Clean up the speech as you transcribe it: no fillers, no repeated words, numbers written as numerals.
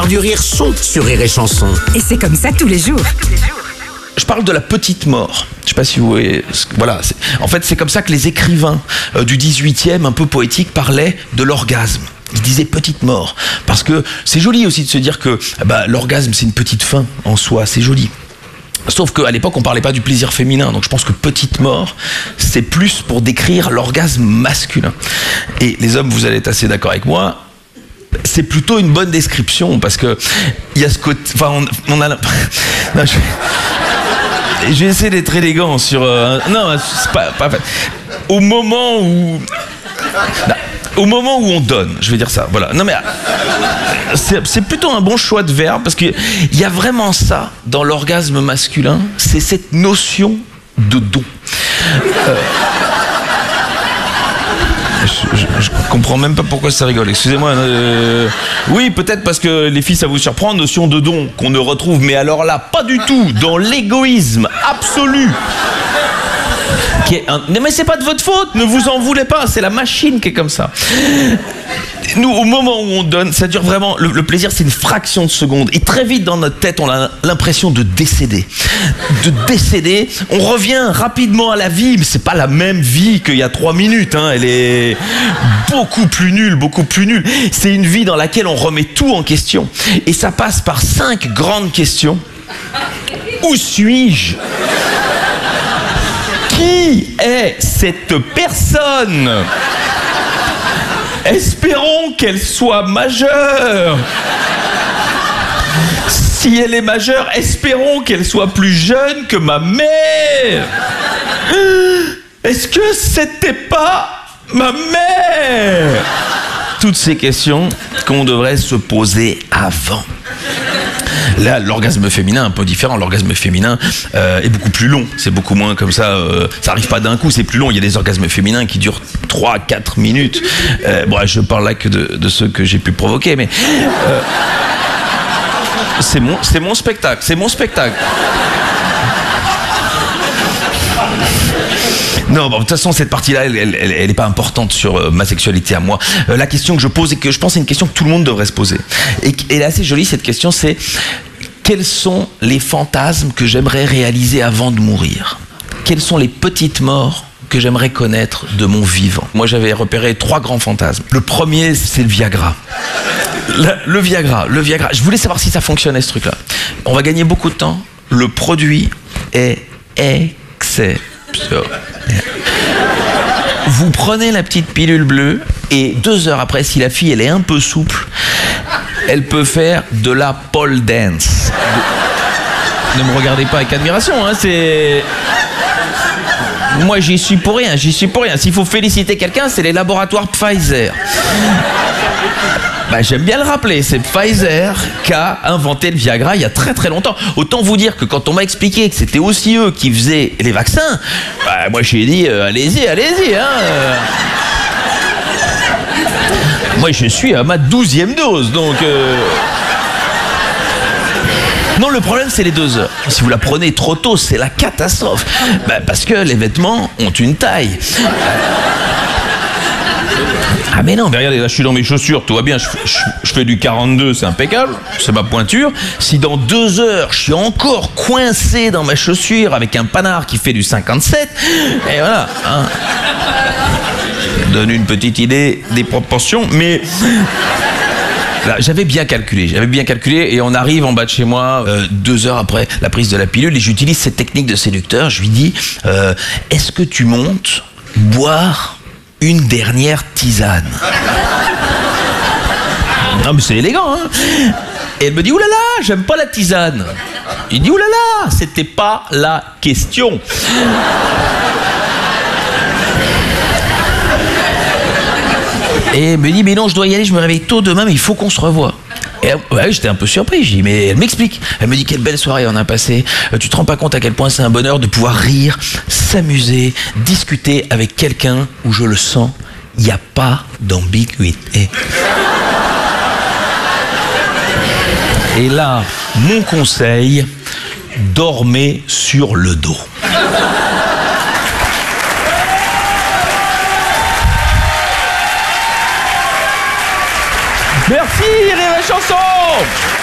Du rire sont sur Rire et Chanson. Et c'est comme ça tous les jours. Je parle de la petite mort. Je sais pas si vous voyez. Voilà. En fait, c'est comme ça que les écrivains du 18e, un peu poétiques, parlaient de l'orgasme. Ils disaient petite mort. Parce que c'est joli aussi de se dire que l'orgasme, c'est une petite fin en soi. C'est joli. Sauf qu'à l'époque, on parlait pas du plaisir féminin. Donc je pense que petite mort, c'est plus pour décrire l'orgasme masculin. Et les hommes, vous allez être assez d'accord avec moi, c'est plutôt une bonne description parce que il y a ce côté. Enfin, on a. Non, je vais essayer d'être élégant sur. Non, c'est pas. Au moment où. Non, au moment où on donne, je vais dire ça. Voilà. Non mais c'est plutôt un bon choix de verbe parce que il y a vraiment ça dans l'orgasme masculin. C'est cette notion de don. Je comprends même pas pourquoi ça rigole, excusez-moi. Oui, peut-être parce que les filles, ça vous surprend, notion de don qu'on ne retrouve, mais alors là, pas du tout, dans l'égoïsme absolu. Mais c'est pas de votre faute, ne vous en voulez pas, c'est la machine qui est comme ça. Nous, au moment où on donne, ça dure vraiment, le plaisir c'est une fraction de seconde. Et très vite dans notre tête, on a l'impression de décéder. On revient rapidement à la vie, mais c'est pas la même vie qu'il y a 3 minutes. Hein. Elle est beaucoup plus nulle, beaucoup plus nulle. C'est une vie dans laquelle on remet tout en question. Et ça passe par 5 grandes questions. Où suis-je ? Qui est cette personne ? Espérons qu'elle soit majeure. Si elle est majeure, espérons qu'elle soit plus jeune que ma mère. Est-ce que c'était pas ma mère ? Toutes ces questions qu'on devrait se poser avant. Là, l'orgasme féminin est un peu différent. L'orgasme féminin est beaucoup plus long. C'est beaucoup moins comme ça. Ça arrive pas d'un coup, c'est plus long. Il y a des orgasmes féminins qui durent 3-4 minutes. Je parle là que de ceux que j'ai pu provoquer, mais c'est mon spectacle. C'est mon spectacle. Non, de toute façon, cette partie-là, elle n'est pas importante sur ma sexualité à moi. La question que je pose, et que je pense c'est une question que tout le monde devrait se poser. Et elle est assez jolie, cette question, c'est quels sont les fantasmes que j'aimerais réaliser avant de mourir ? Quelles sont les petites morts que j'aimerais connaître de mon vivant ? Moi, j'avais repéré 3 grands fantasmes. Le premier, c'est le Viagra. Le Viagra. Je voulais savoir si ça fonctionnait, ce truc-là. On va gagner beaucoup de temps. Le produit est exceptionnel. Vous prenez la petite pilule bleue et 2 heures après, si la fille elle est un peu souple, elle peut faire de la pole dance. Ne me regardez pas avec admiration, hein, c'est... Moi j'y suis pour rien. S'il faut féliciter quelqu'un, c'est les laboratoires Pfizer. J'aime bien le rappeler, c'est Pfizer qui a inventé le Viagra il y a très très longtemps. Autant vous dire que quand on m'a expliqué que c'était aussi eux qui faisaient les vaccins, moi j'ai dit allez-y. Hein. Moi je suis à ma 12e dose, donc... Non, le problème c'est les 2 heures. Si vous la prenez trop tôt, c'est la catastrophe. Parce que les vêtements ont une taille. Ah mais non, mais regardez, là je suis dans mes chaussures, tout va bien, je fais du 42, c'est impeccable, c'est ma pointure. Si dans 2 heures, je suis encore coincé dans ma chaussure avec un panard qui fait du 57, et voilà. Hein. Ça donne une petite idée des proportions, mais... Là, j'avais bien calculé et on arrive en bas de chez moi 2 heures après la prise de la pilule et j'utilise cette technique de séducteur. Je lui dis est-ce que tu montes boire une dernière tisane? Non mais c'est élégant, hein. Et elle me dit oulala, j'aime pas la tisane. Il dit oulala, c'était pas la question. Et elle me dit mais non, je dois y aller, je me réveille tôt demain, mais il faut qu'on se revoie. Et j'étais un peu surpris, je dis mais elle m'explique. Elle me dit quelle belle soirée on a passé. Tu te rends pas compte à quel point c'est un bonheur de pouvoir rire, s'amuser, discuter avec quelqu'un où je le sens, il n'y a pas d'ambiguïté. Et là, mon conseil, dormez sur le dos. Merci, Rire et Chanson. chanson.